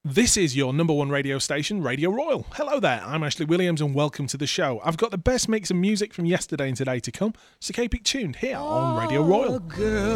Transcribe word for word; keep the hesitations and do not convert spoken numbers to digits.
This is your number one radio station, Radio Royal. Hello there, I'm Ashley Williams and welcome to the show. I've got the best mix of music from yesterday and today to come, so keep it tuned here on Radio Royal. Girl.